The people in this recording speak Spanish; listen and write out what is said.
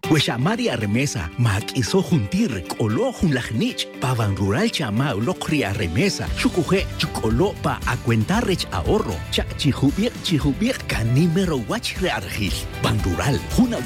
Hueshamari arremesa, maquiso juntir, colo junlajnich, pa Ban Rural chama locri arremesa, chukuje, chukolo pa acuentarrech ahorro, chihubiek canimero wachre argil, Ban Rural,